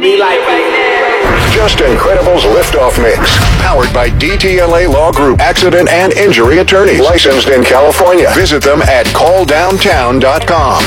Me like Just Incredible's Liftoff Mix. Powered by DTLA Law Group. Accident and injury attorneys. Licensed in California. Visit them at calldowntown.com.